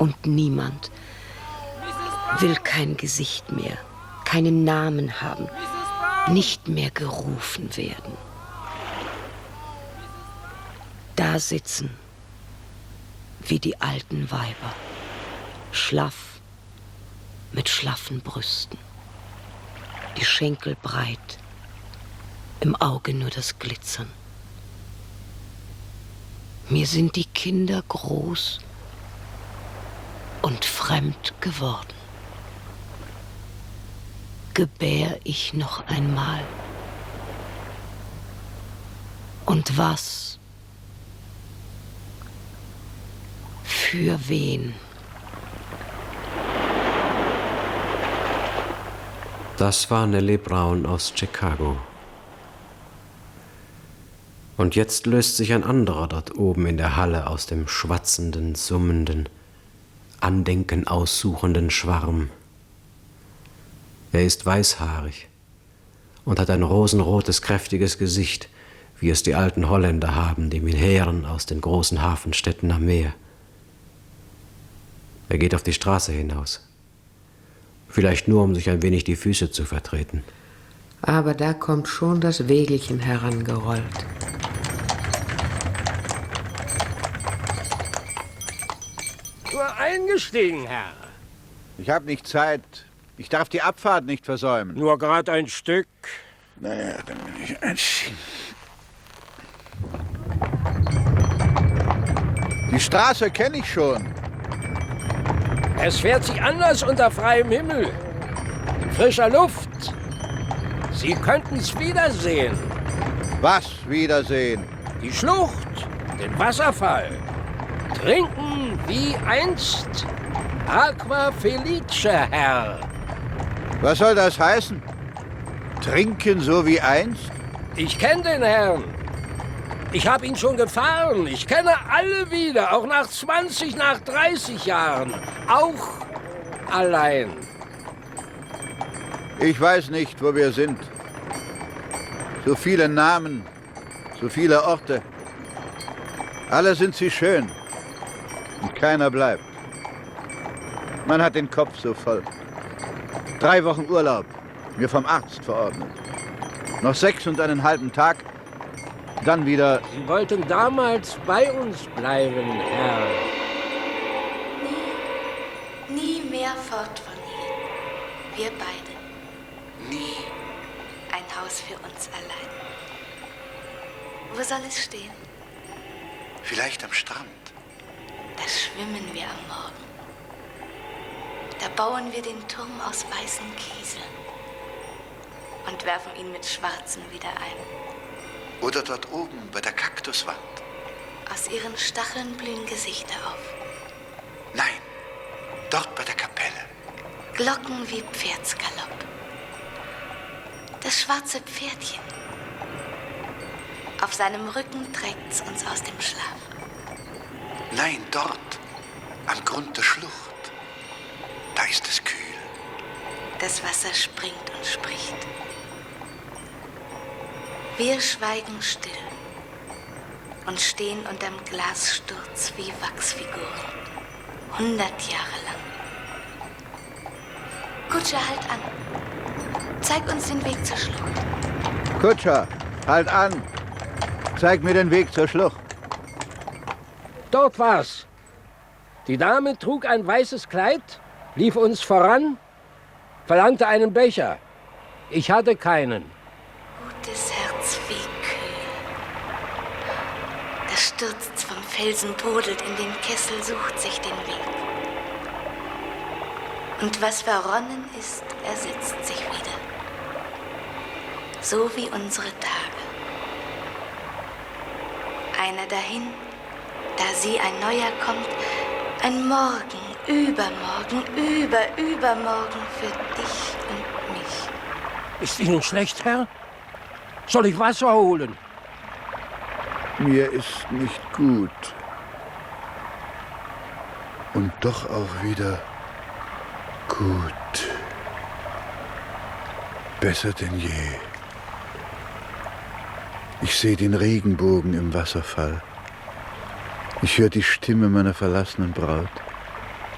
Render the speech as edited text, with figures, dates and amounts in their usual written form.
Und niemand will kein Gesicht mehr, keinen Namen haben, nicht mehr gerufen werden. Da sitzen wie die alten Weiber, schlaff, mit schlaffen Brüsten, die Schenkel breit, im Auge nur das Glitzern. Mir sind die Kinder groß und fremd geworden. Gebär ich noch einmal? Und was? Für wen? Das war Nellie Brown aus Chicago. Und jetzt löst sich ein anderer dort oben in der Halle aus dem schwatzenden, summenden, Andenken aussuchenden Schwarm. Er ist weißhaarig und hat ein rosenrotes, kräftiges Gesicht, wie es die alten Holländer haben, die Militären aus den großen Hafenstädten am Meer. Er geht auf die Straße hinaus. Vielleicht nur, um sich ein wenig die Füße zu vertreten. Aber da kommt schon das Wägelchen herangerollt. Nur eingestiegen, Herr. Ich habe nicht Zeit. Ich darf die Abfahrt nicht versäumen. Nur gerade ein Stück. Naja, dann bin ich einziehen. Die Straße kenne ich schon. Es fährt sich anders unter freiem Himmel. In frischer Luft. Sie könnten es wiedersehen. Was wiedersehen? Die Schlucht, den Wasserfall. Trinken wie einst. Aqua Felice, Herr. Was soll das heißen? Trinken so wie einst? Ich kenne den Herrn. Ich habe ihn schon gefahren. Ich kenne alle wieder, auch nach 20, nach 30 Jahren. Auch allein. Ich weiß nicht, wo wir sind. So viele Namen, so viele Orte. Alle sind sie schön. Und keiner bleibt. Man hat den Kopf so voll. 3 Wochen Urlaub, mir vom Arzt verordnet. Noch 6,5 Tage, dann wieder... Sie wollten damals bei uns bleiben, Herr. Nie mehr fort von hier. Wir beide. Nie. Ein Haus für uns allein. Wo soll es stehen? Vielleicht am Strand. Da schwimmen wir am Morgen. Da bauen wir den Turm aus weißen Kieseln und werfen ihn mit schwarzen wieder ein. Oder dort oben bei der Kaktuswand. Aus ihren Stacheln blühen Gesichter auf. Nein, dort bei der Kapelle. Glocken wie Pferdsgalopp. Das schwarze Pferdchen. Auf seinem Rücken trägt's uns aus dem Schlaf. Nein, dort, am Grund der Schlucht. Da ist es kühl. Das Wasser springt und spricht. Wir schweigen still und stehen unterm Glassturz wie Wachsfiguren. 100 Jahre lang. Kutscher, halt an. Zeig uns den Weg zur Schlucht. Kutscher, halt an. Zeig mir den Weg zur Schlucht. Dort war's. Die Dame trug ein weißes Kleid, lief uns voran, verlangte einen Becher. Ich hatte keinen. Gutes Herz, wie kühl. Das stürzt vom Felsen, brodelt in den Kessel, sucht sich den Weg. Und was verronnen ist, ersetzt sich wieder. So wie unsere Tage. Einer dahin, da sie ein neuer kommt, ein Morgen, übermorgen, übermorgen für dich und mich. Ist Ihnen schlecht, Herr? Soll ich Wasser holen? Mir ist nicht gut. Und doch auch wieder gut. Besser denn je. Ich sehe den Regenbogen im Wasserfall. Ich höre die Stimme meiner verlassenen Braut.